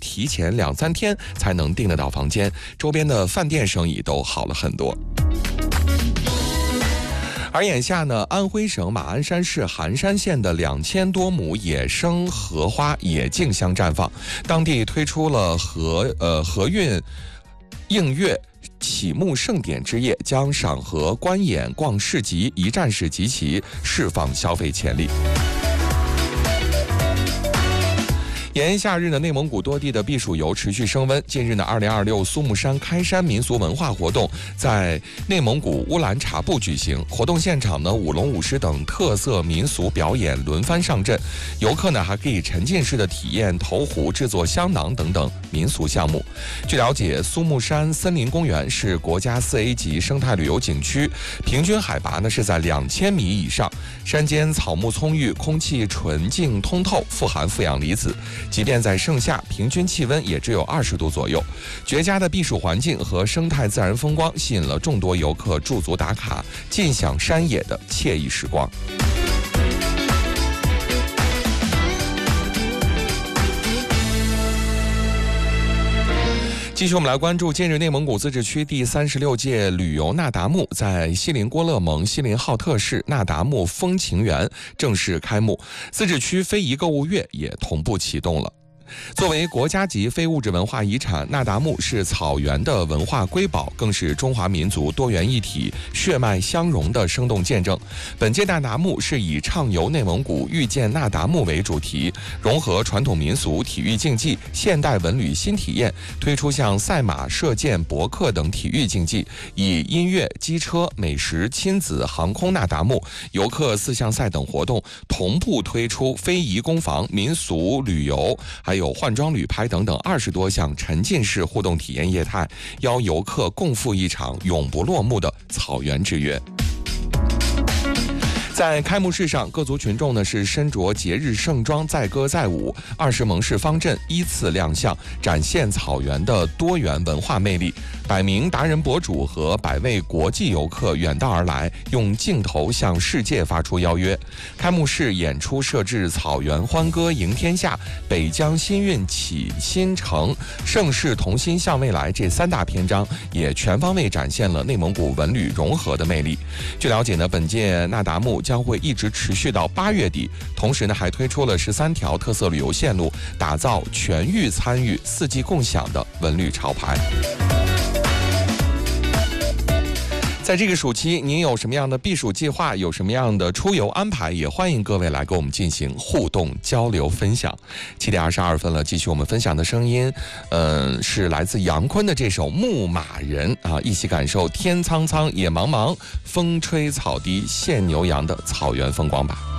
提前2、3天才能订得到房间，周边的饭店生意都好了很多。而眼下呢，安徽省马鞍山市含山县的2000多亩野生荷花也竞相绽放，当地推出了荷韵映月启幕盛典之夜，将赏荷、观演、逛市集一站式集齐，释放消费潜力。炎夏日呢，内蒙古多地的避暑游持续升温。近日呢，2026苏木山开山民俗文化活动在内蒙古乌兰察布举行。活动现场呢，舞龙舞狮等特色民俗表演轮番上阵，游客呢还可以沉浸式的体验投壶、制作香囊等等民俗项目。据了解，苏木山森林公园是国家4A 级生态旅游景区，平均海拔呢是在2000米以上，山间草木葱郁，空气纯净通透，富含负氧离子。即便在盛夏，平均气温也只有20度左右。绝佳的避暑环境和生态自然风光吸引了众多游客驻足打卡，尽享山野的惬意时光。继续我们来关注，近日内蒙古自治区第36届旅游那达慕在锡林郭勒盟锡林浩特市那达慕风情园正式开幕，自治区非遗购物月也同步启动了。作为国家级非物质文化遗产，那达慕是草原的文化瑰宝，更是中华民族多元一体、血脉相融的生动见证。本届那达慕是以畅游内蒙古、遇见那达慕为主题，融合传统民俗、体育竞技、现代文旅新体验，推出像赛马、射箭、搏克等体育竞技，以音乐、机车、美食、亲子、航空那达慕、游客4项赛等活动同步推出非遗工坊、民俗旅游，还有换装旅拍等等20多项沉浸式互动体验业态，邀游客共赴一场永不落幕的草原之约。在开幕式上，各族群众呢是身着节日盛装，载歌载舞，20盟市方阵依次亮相，展现草原的多元文化魅力。100名达人博主和100位国际游客远道而来，用镜头向世界发出邀约。开幕式演出设置草原欢歌迎天下、北疆新韵启新城、盛世同心向未来这3大篇章，也全方位展现了内蒙古文旅融合的魅力。据了解呢，本届那达慕将会一直持续到8月底，同时呢还推出了13条特色旅游线路，打造全域参与、4季共享的文旅潮牌。在这个暑期，您有什么样的避暑计划，有什么样的出游安排，也欢迎各位来跟我们进行互动交流分享。7点22分了，继续我们分享的声音，是来自杨坤的这首《牧马人》啊，一起感受天苍苍野茫茫，风吹草低见牛羊的草原风光吧。